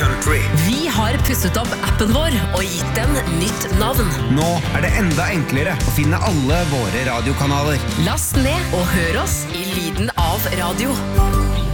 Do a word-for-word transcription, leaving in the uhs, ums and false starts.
country. Vi har pusset opp appen vår og gitt den nytt navn. Nå er det enda enklere å finne alle våre radiokanaler. Last ned og hør oss i lyden av radio.